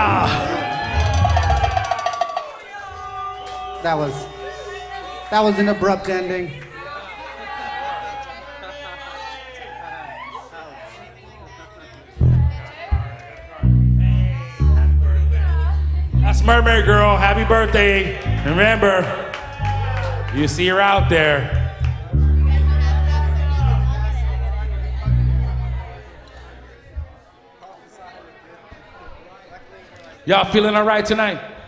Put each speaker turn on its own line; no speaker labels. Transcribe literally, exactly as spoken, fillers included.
That was, that was an abrupt ending.
That's Mermaid Girl. Happy birthday. Remember, you see her out there. Y'all feeling all right tonight?